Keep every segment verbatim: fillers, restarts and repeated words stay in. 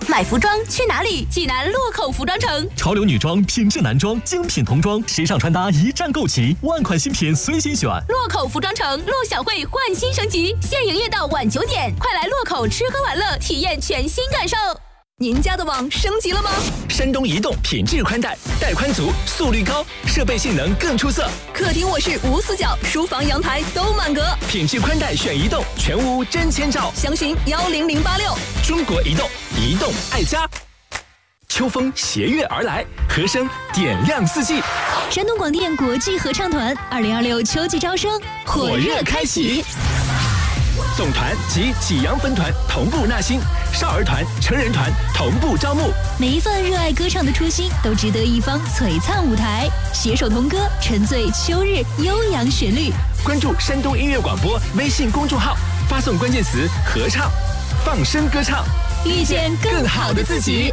买服装去哪里？济南洛口服装城。 潮流女装、品质男装、精品童装，时尚穿搭一站购齐，万款新品随心选。 洛口服装城陆小慧焕新升级，现营业到晚九点，快来洛口吃喝玩乐，体验全新感受。您家的网升级了吗？ 山东移动品质宽带，带宽足，速率高，设备性能更出色。 客厅卧室无死角，书房阳台都满格。 品质宽带选移动，全屋真千兆。 详询幺零零八六。 中国移动，移动爱家。秋风携月而来，和声点亮四季。 山东广电国际合唱团二零二六秋季招生火热开启。 总团及济阳分团同步纳新，少儿团、成人团同步招募。 每一份热爱歌唱的初心，都值得一方璀璨舞台。携手同歌，沉醉秋日悠扬旋律。 关注山东音乐广播微信公众号，发送关键词“合唱”，放声歌唱， 遇见更好的自己。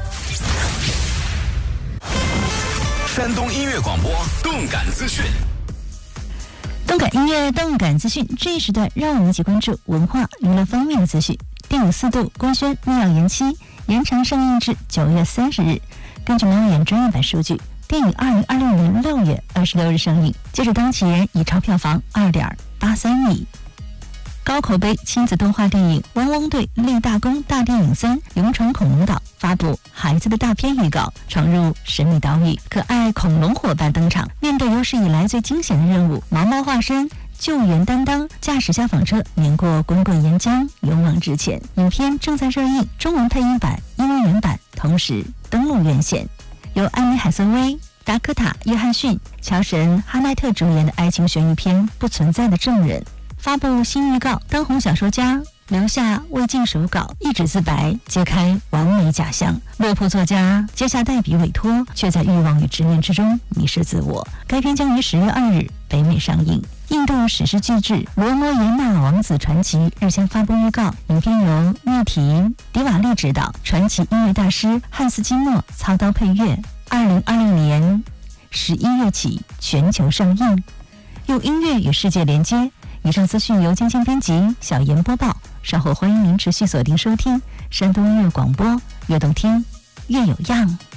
山东音乐广播动感资讯。 动感音乐、动感资讯，这一时段让我们一起关注文化娱乐方面的资讯。电影《四度》官宣密钥延期，延长上映至九月三十日。根据猫眼专业版数据，电影二零二六年六月二十六日上映，截止当期已超票房二点八三亿。高口碑亲子动画电影《汪汪队立大功大电影三：勇闯恐龙岛》发布孩子的大片预告，闯入神秘岛屿，可爱恐龙伙伴登场。面对有史以来最惊险的任务，毛毛化身救援担当，驾驶消防车碾过滚滚岩浆，勇往直前。影片正在热映，中文配音版、英文原版同时登陆院线。由安妮海瑟薇、达科塔·约翰逊、乔神·哈奈特主演的爱情悬疑片《不存在的证人》发布新预告，当红小说家留下未尽手稿，一纸自白，揭开完美假象。落魄作家接下代笔委托，却在欲望与执念之中迷失自我。该片将于十月二日北美上映。印度史诗巨制《罗摩衍那王子传奇》日前发布预告，影片由涅提·迪瓦利执导，传奇音乐大师汉斯·季默操刀配乐。二零二零年十一月起全球上映，用音乐与世界连接。以上资讯由晶晶编辑，小妍播报。稍后欢迎您持续锁定收听山东音乐广播，越动听越有样。